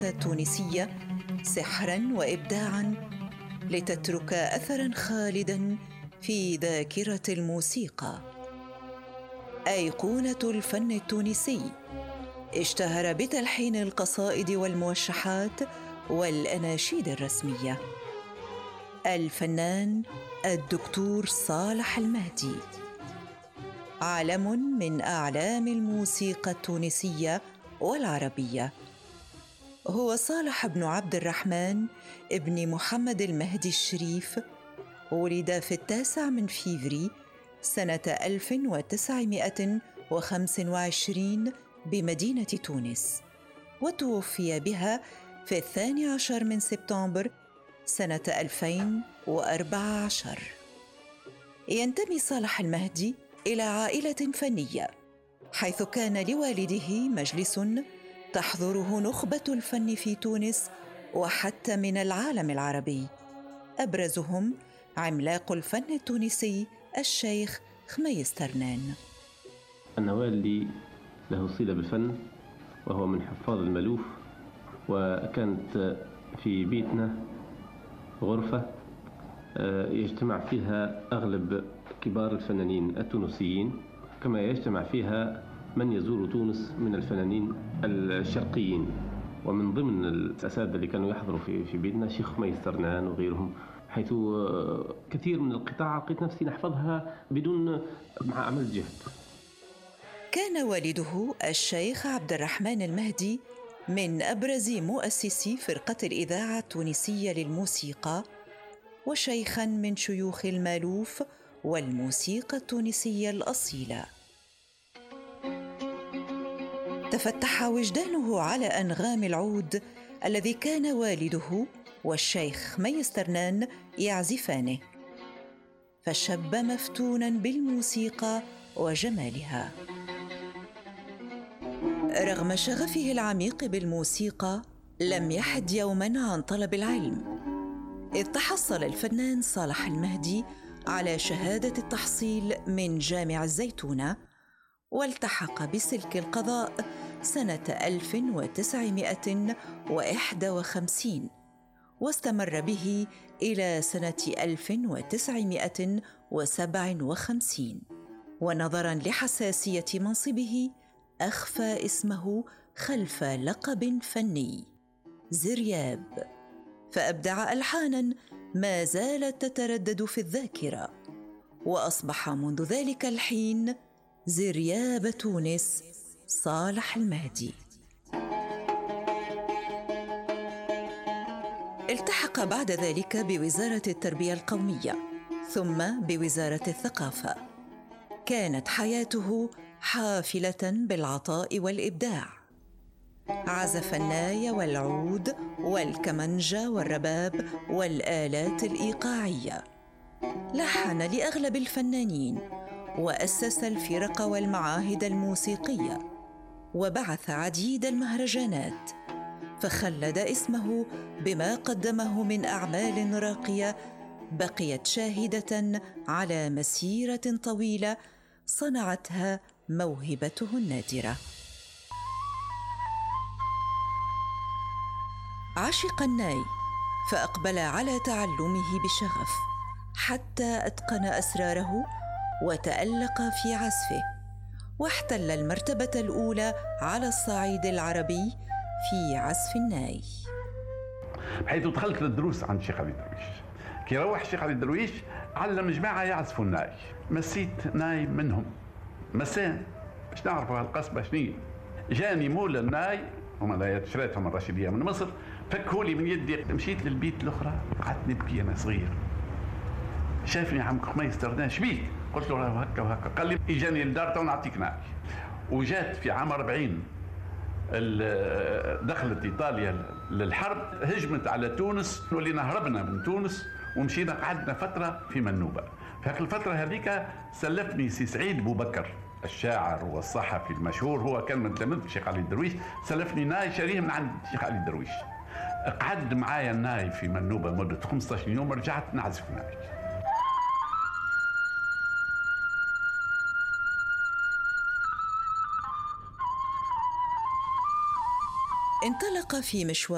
التونسية سحراً وإبداعاً لتترك أثراً خالداً في ذاكرة الموسيقى. أيقونة الفن التونسي، اشتهر بتلحين القصائد والموشحات والأناشيد الرسمية. الفنان الدكتور صالح المهدي، علم من أعلام الموسيقى التونسية والعربية. هو صالح بن عبد الرحمن ابن محمد المهدي الشريف، ولد في 9 فيفري سنة 1925 بمدينة تونس، وتوفي بها في 12 سبتمبر سنة 2014. ينتمي صالح المهدي إلى عائلة فنية، حيث كان لوالده مجلس تحضره نخبة الفن في تونس وحتى من العالم العربي، أبرزهم عملاق الفن التونسي الشيخ خميس ترنان. أنا والدي له صلة بالفن، وهو من حفاظ المألوف، وكانت في بيتنا غرفة يجتمع فيها أغلب كبار الفنانين التونسيين، كما يجتمع فيها من يزور تونس من الفنانين الشرقيين. ومن ضمن الأساتذة اللي كانوا يحضروا في بيتنا شيخ خميس ترنان وغيرهم، حيث كثير من القطاع لقيت نفسي نحفظها بدون مع عمل جهد. كان والده الشيخ عبد الرحمن المهدي من أبرز مؤسسي فرقة الإذاعة التونسية للموسيقى، وشيخاً من شيوخ المالوف والموسيقى التونسية الأصيلة. تفتح وجدانه على أنغام العود الذي كان والده والشيخ خميس ترنان يعزفانه، فشب مفتوناً بالموسيقى وجمالها. رغم شغفه العميق بالموسيقى، لم يحد يوماً عن طلب العلم، إذ تحصل الفنان صالح المهدي على شهادة التحصيل من جامع الزيتونة، والتحق بسلك القضاء سنة 1951، واستمر به إلى سنة 1957. ونظراً لحساسية منصبه، أخفى اسمه خلف لقب فني زرياب، فأبدع ألحاناً ما زالت تتردد في الذاكرة، وأصبح منذ ذلك الحين زرياب تونس صالح المهدي. التحق بعد ذلك بوزارة التربية القومية، ثم بوزارة الثقافة. كانت حياته حافلة بالعطاء والإبداع، عزف الناي والعود والكمنجة والرباب والآلات الإيقاعية، لحن لأغلب الفنانين، وأسس الفرق والمعاهد الموسيقية، وبعث عديد المهرجانات، فخلد اسمه بما قدمه من أعمال راقية بقيت شاهدة على مسيرة طويلة صنعتها موهبته النادرة. عشق الناي، فأقبل على تعلمه بشغف حتى أتقن أسراره وتألق في عزفه، واحتل المرتبة الأولى على الصعيد العربي في عزف الناي. بحيث دخلت للدروس عند الشيخ علي درويش. كي روح الشيخ علي درويش علم جماعة يعزفوا الناي، مسيت ناي منهم مسان باش نعرفوا هالقصبة شنية. جاني مول الناي، هما لا شريتهم الرشيدية من مصر، فكهولي من يدي. مشيت للبيت الأخرى قعدت نبكي أنا صغير. شافني عم خميس ترنان شبيك؟ قلت له هكا وهكا. قال لي اجاني للدار تو نعطيك ناي. وجات في عام 40 دخلت ايطاليا للحرب، هجمت على تونس، ولينا هربنا من تونس ومشينا قعدنا فتره في منوبه. في هذيك الفتره هذيك سلفني سي سعيد بوبكر الشاعر والصحفي المشهور، هو كان من تلاميذ الشيخ علي الدرويش، سلفني ناي شريه من عند الشيخ علي الدرويش. قعد معايا الناي في منوبه مده 15 يوم، رجعت نعزف ناي. انطلق في مشوار